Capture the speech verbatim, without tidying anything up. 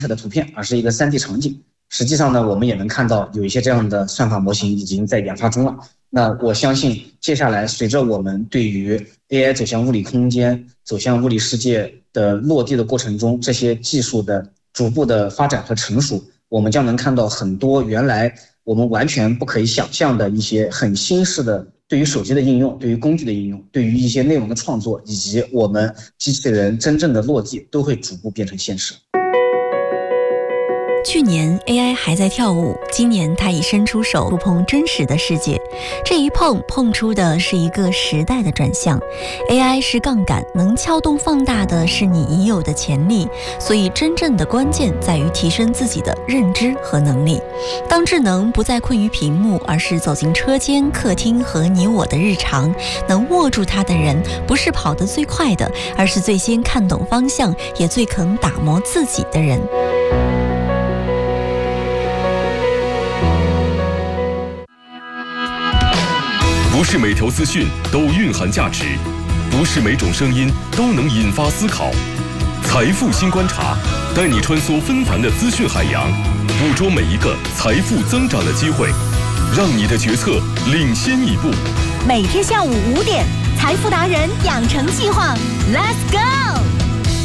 特的图片，而是一个 三 D 场景。实际上呢，我们也能看到有一些这样的算法模型已经在研发中了。那我相信接下来随着我们对于 A I 走向物理空间、走向物理世界的落地的过程中，这些技术的逐步的发展和成熟，我们将能看到很多原来我们完全不可以想象的一些很新式的对于手机的应用、对于工具的应用、对于一些内容的创作，以及我们机器人真正的落地，都会逐步变成现实。 去年 A I 还在跳舞，今年它已伸出手触碰真实的世界。这一碰碰出的是一个时代的转向。 A I 是杠杆，能撬动放大的是你已有的潜力，所以真正的关键在于提升自己的认知和能力。当智能不再困于屏幕，而是走进车间、客厅和你我的日常，能握住它的人，不是跑得最快的，而是最先看懂方向，也最肯打磨自己的人。 不是每条资讯都蕴含价值，不是每种声音都能引发思考。财富新观察，带你穿梭纷繁的资讯海洋，捕捉每一个财富增长的机会，让你的决策领先一步。 每天下午五点，财富达人养成计划 ，Let's go！